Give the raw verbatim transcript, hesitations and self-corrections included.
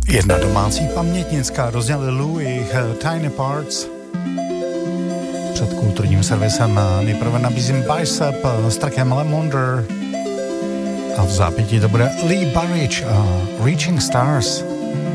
Jedna domácí pamětnická, rozdělili Louis Tiny Parts. Před kulturním servisem nejprve nabízím Bicep s trackem Lemonder a v zápětí to bude Lee Burridge a Reaching Stars.